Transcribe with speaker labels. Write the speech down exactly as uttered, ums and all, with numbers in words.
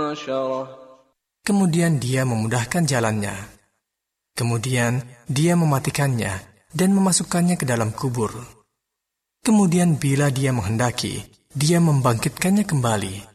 Speaker 1: بشرة.
Speaker 2: Kemudian dia memudahkan jalannya. Kemudian dia mematikannya dan memasukkannya ke dalam kubur. Kemudian bila dia menghendaki, dia membangkitkannya kembali.